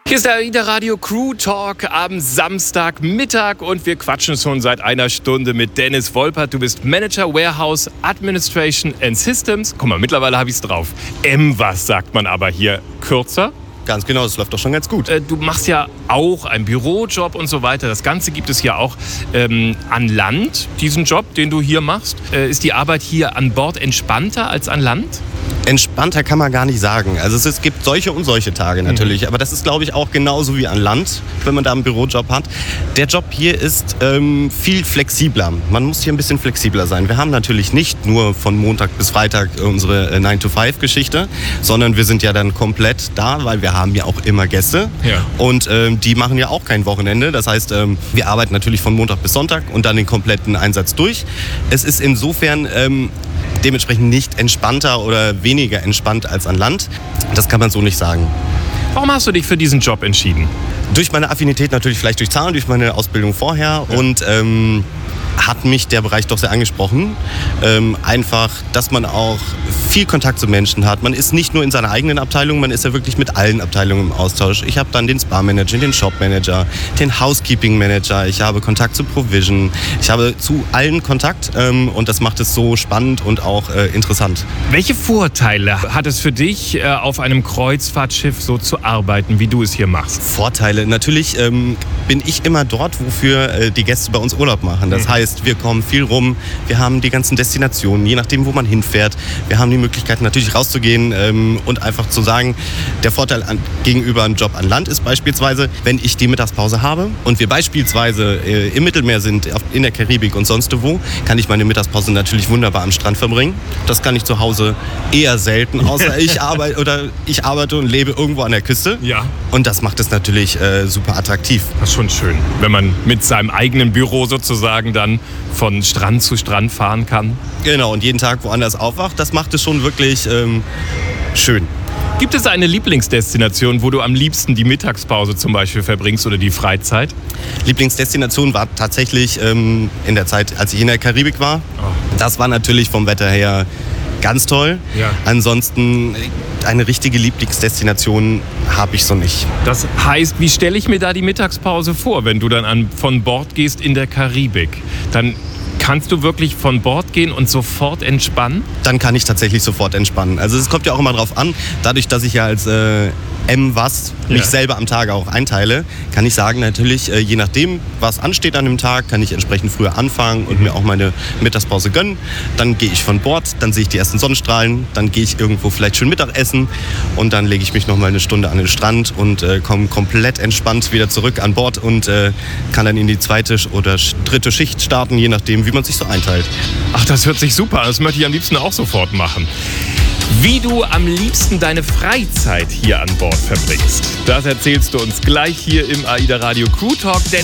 Hier ist der AIDA Radio Crew Talk am Samstagmittag und wir quatschen schon seit einer Stunde mit Dennis Wolpert. Du bist Manager Warehouse Administration and Systems. Guck mal, mittlerweile habe ich es drauf. Was sagt man aber hier kürzer? Ganz genau, das läuft doch schon ganz gut. Du machst ja auch einen Bürojob und so weiter. Das Ganze gibt es ja auch an Land, diesen Job, den du hier machst. Ist die Arbeit hier an Bord entspannter als an Land? Entspannter kann man gar nicht sagen. Also es gibt solche und solche Tage natürlich. Aber das ist, glaube ich, auch genauso wie an Land, wenn man da einen Bürojob hat. Der Job hier ist viel flexibler. Man muss hier ein bisschen flexibler sein. Wir haben natürlich nicht nur von Montag bis Freitag unsere 9-to-5-Geschichte, sondern wir sind ja dann komplett da, weil wir haben ja auch immer Gäste. Ja. Und die machen ja auch kein Wochenende. Das heißt, wir arbeiten natürlich von Montag bis Sonntag und dann den kompletten Einsatz durch. Es ist insofern dementsprechend nicht entspannter oder weniger entspannt als an Land. Das kann man so nicht sagen. Warum hast du dich für diesen Job entschieden? Durch meine Affinität natürlich, vielleicht durch Zahlen, durch meine Ausbildung vorher und hat mich der Bereich doch sehr angesprochen. Einfach, dass man auch viel Kontakt zu Menschen hat. Man ist nicht nur in seiner eigenen Abteilung, man ist ja wirklich mit allen Abteilungen im Austausch. Ich habe dann den Spa-Manager, den Shop-Manager, den Housekeeping-Manager, ich habe Kontakt zu Provision, ich habe zu allen Kontakt und das macht es so spannend und auch interessant. Welche Vorteile hat es für dich, auf einem Kreuzfahrtschiff so zu arbeiten, wie du es hier machst? Vorteile. Natürlich bin ich immer dort, wofür die Gäste bei uns Urlaub machen. Das heißt, wir kommen viel rum, wir haben die ganzen Destinationen, je nachdem, wo man hinfährt. Wir haben die Möglichkeit, natürlich rauszugehen und einfach zu sagen, der Vorteil gegenüber einem Job an Land ist beispielsweise, wenn ich die Mittagspause habe und wir beispielsweise im Mittelmeer sind, in der Karibik und sonst wo, kann ich meine Mittagspause natürlich wunderbar am Strand verbringen. Das kann ich zu Hause eher selten, außer ich arbeite und lebe irgendwo an der Küste. Ja. Und das macht es natürlich super attraktiv. Das ist schon schön, wenn man mit seinem eigenen Büro sozusagen dann von Strand zu Strand fahren kann. Genau, und jeden Tag woanders aufwacht, das macht es schon wirklich schön. Gibt es eine Lieblingsdestination, wo du am liebsten die Mittagspause zum Beispiel verbringst oder die Freizeit? Lieblingsdestination war tatsächlich in der Zeit, als ich in der Karibik war. Das war natürlich vom Wetter her ganz toll. Ja. Ansonsten eine richtige Lieblingsdestination habe ich so nicht. Das heißt, wie stelle ich mir da die Mittagspause vor, wenn du dann von Bord gehst in der Karibik? Dann kannst du wirklich von Bord gehen und sofort entspannen? Dann kann ich tatsächlich sofort entspannen. Also es kommt ja auch immer drauf an, dadurch, dass ich ja als mich selber am Tag auch einteile, kann ich sagen, natürlich, je nachdem, was ansteht an dem Tag, kann ich entsprechend früher anfangen und mir auch meine Mittagspause gönnen. Dann gehe ich von Bord, dann sehe ich die ersten Sonnenstrahlen, dann gehe ich irgendwo vielleicht schön Mittag essen und dann lege ich mich noch mal eine Stunde an den Strand und komme komplett entspannt wieder zurück an Bord und kann dann in die zweite oder dritte Schicht starten, je nachdem, wie man sich so einteilt. Ach, das hört sich super an. Das möchte ich am liebsten auch sofort machen. Wie du am liebsten deine Freizeit hier an Bord verbringst, das erzählst du uns gleich hier im AIDA Radio Crew Talk.